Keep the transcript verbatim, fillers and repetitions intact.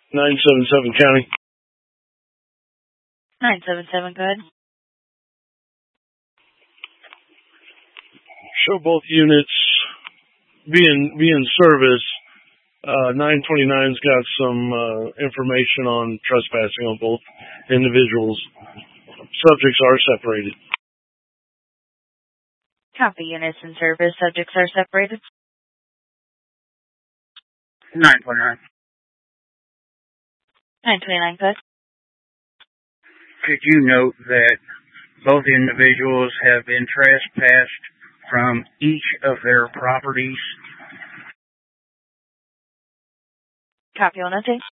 nine seven seven County. nine seven seven, go ahead. Show both units being be in service. Uh, nine twenty-nine's got some uh, information on trespassing on both individuals. Subjects are separated. Copy, units in service. Subjects are separated. nine twenty-nine. nine twenty-nine, go ahead. Could you note that both individuals have been trespassed from each of their properties? Copy, on notation.